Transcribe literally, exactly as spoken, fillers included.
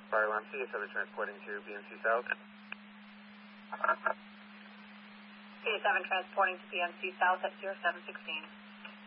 Fire alarm C, seven transporting to B M C South. C seven transporting to B M C South at zero seven sixteen.